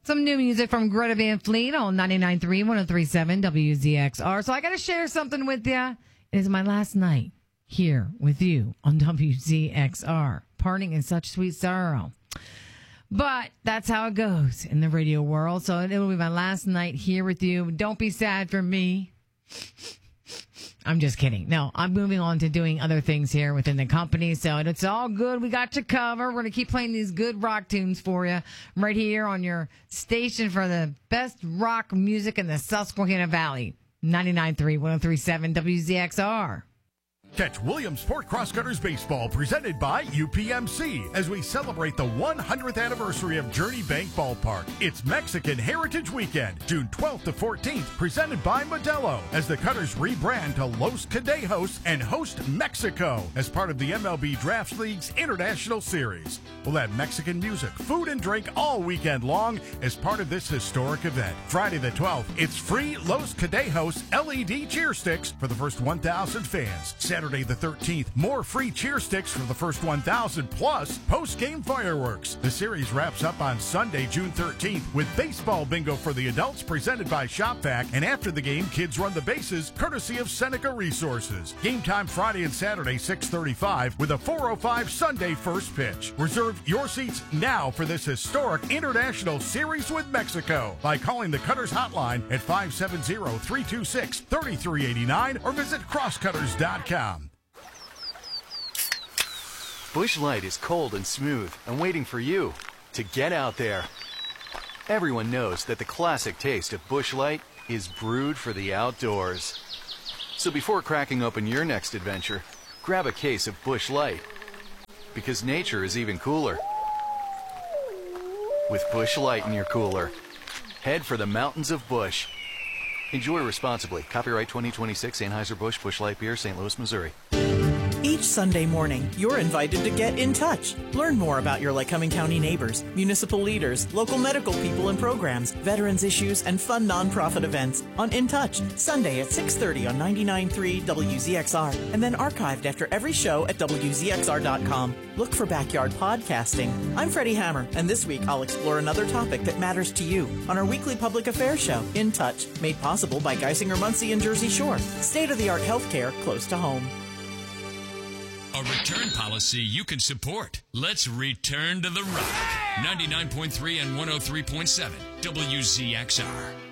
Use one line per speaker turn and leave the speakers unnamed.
Some new music from Greta Van Fleet on 99.3, 103.7 WZXR. So I got to share something with you. It is my last night here with you on WZXR. Parting in such sweet sorrow. But that's how it goes in the radio world. So it will be my last night here with you. Don't be sad for me. I'm just kidding. No, I'm moving on to doing other things here within the company. So it's all good. We got you covered. We're going to keep playing these good rock tunes for you right here on your station for the best rock music in the Susquehanna Valley. 99.3, 103.7 WZXR.
Catch Williamsport Crosscutters Baseball presented by UPMC as we celebrate the 100th anniversary of Journey Bank Ballpark. It's Mexican Heritage Weekend, June 12th to 14th, presented by Modelo as the Cutters rebrand to Los Cadejos and host Mexico as part of the MLB Drafts League's International Series. We'll have Mexican music, food, and drink all weekend long as part of this historic event. Friday the 12th, it's free Los Cadejos LED cheer sticks for the first 1,000 fans. Saturday the 13th, more free cheer sticks for the first 1,000 plus post-game fireworks. The series wraps up on Sunday, June 13th with baseball bingo for the adults presented by ShopVac, and after the game, kids run the bases courtesy of Seneca Resources. Game time Friday and Saturday, 6:35 with a 4:05 Sunday first pitch. Reserve your seats now for this historic international series with Mexico by calling the Cutters hotline at 570-326-3389 or visit crosscutters.com.
Busch Light is cold and smooth and waiting for you to get out there. Everyone knows that the classic taste of Busch Light is brewed for the outdoors. So before cracking open your next adventure, grab a case of Busch Light, because nature is even cooler with Busch Light in your cooler. Head for the mountains of Busch. Enjoy responsibly. Copyright 2026 Anheuser-Busch Busch Light Beer, St. Louis, Missouri.
Each Sunday morning, you're invited to get in touch. Learn more about your Lycoming County neighbors, municipal leaders, local medical people and programs, veterans issues, and fun nonprofit events on In Touch, Sunday at 6:30 on 99.3 WZXR, and then archived after every show at WZXR.com. Look for Backyard Podcasting. I'm Freddie Hammer, and this week I'll explore another topic that matters to you on our weekly public affairs show, In Touch, made possible by Geisinger Muncie and Jersey Shore. State-of-the-art healthcare close to home.
A return policy you can support. Let's return to the rock. 99.3 and 103.7 WZXR.